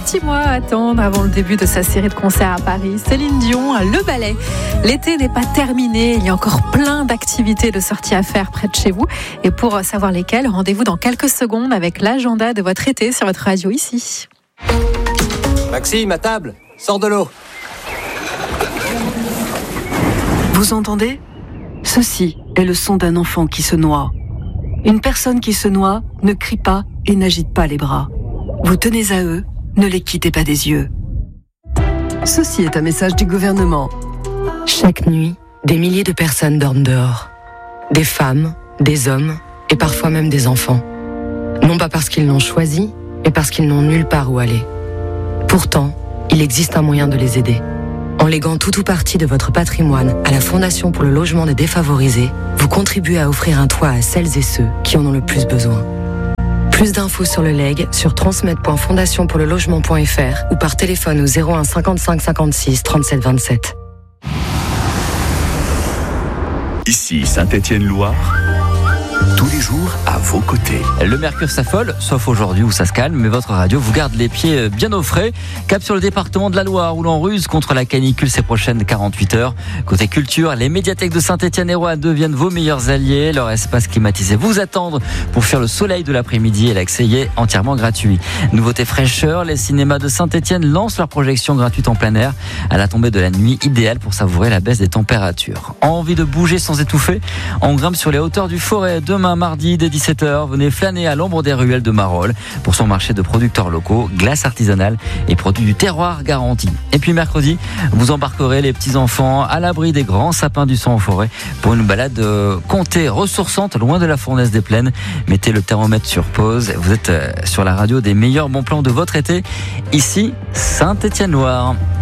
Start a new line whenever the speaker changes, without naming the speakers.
6 mois à attendre avant le début de sa série de concerts à Paris. Céline Dion, Le Ballet. L'été n'est pas terminé, il y a encore plein d'activités de sorties à faire près de chez vous. Et pour savoir lesquelles, rendez-vous dans quelques secondes avec l'agenda de votre été sur votre radio ici.
Maxime, à table, sors de l'eau.
Vous entendez ? Ceci est le son d'un enfant qui se noie. Une personne qui se noie ne crie pas et n'agite pas les bras. Vous tenez à eux, ne les quittez pas des yeux.
Ceci est un message du gouvernement.
Chaque nuit, des milliers de personnes dorment dehors. Des femmes, des hommes et parfois même des enfants. Non pas parce qu'ils l'ont choisi, mais parce qu'ils n'ont nulle part où aller. Pourtant, il existe un moyen de les aider. En léguant tout ou partie de votre patrimoine à la Fondation pour le logement des défavorisés, vous contribuez à offrir un toit à celles et ceux qui en ont le plus besoin. Plus d'infos sur le legs sur transmet.fondationpourlelogement.fr ou par téléphone au 01 55 56 37 27.
Ici Saint-Étienne-Loire, tous les jours à vos côtés.
Le mercure s'affole, sauf aujourd'hui où ça se calme, mais votre radio vous garde les pieds bien au frais. Cap sur le département de la Loire où l'on ruse contre la canicule ces prochaines 48 heures. Côté culture, les médiathèques de Saint-Étienne et Roanne deviennent vos meilleurs alliés. Leur espace climatisé vous attendent pour faire le soleil de l'après-midi et l'accès y est entièrement gratuit. Nouveauté fraîcheur, les cinémas de Saint-Étienne lancent leur projection gratuite en plein air à la tombée de la nuit, idéale pour savourer la baisse des températures. Envie de bouger sans étouffer ? On grimpe sur les hauteurs du Forêt demain mardi dès 17h. Venez flâner à l'ombre des ruelles de Marolles pour son marché de producteurs locaux, glace artisanale et produits du terroir garantis. Et puis mercredi, vous embarquerez les petits-enfants à l'abri des grands sapins du sang en forêt pour une balade comptée, ressourçante, loin de la fournaise des plaines. Mettez le thermomètre sur pause. Vous êtes sur la radio des meilleurs bons plans de votre été. Ici, Saint-Étienne-Loire.